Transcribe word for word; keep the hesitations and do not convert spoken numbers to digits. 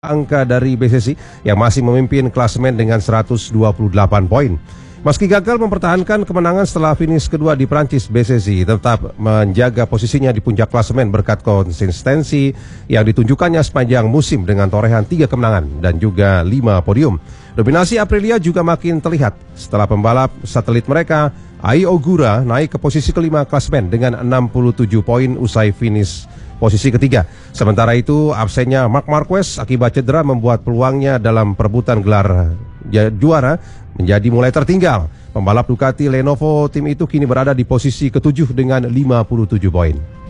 angka dari B C C yang masih memimpin klasemen dengan seratus dua puluh delapan poin. Meski gagal mempertahankan kemenangan setelah finish kedua di Prancis, B C C tetap menjaga posisinya di puncak klasemen berkat konsistensi yang ditunjukkannya sepanjang musim dengan torehan tiga kemenangan dan juga lima podium. Dominasi Aprilia juga makin terlihat setelah pembalap satelit mereka, Ai Ogura, naik ke posisi kelima klasemen dengan enam puluh tujuh poin usai finish posisi ketiga. Sementara itu, absennya Marc Marquez akibat cedera membuat peluangnya dalam perebutan gelar juara menjadi mulai tertinggal. Pembalap Ducati Lenovo tim itu kini berada di posisi ketujuh dengan lima puluh tujuh poin.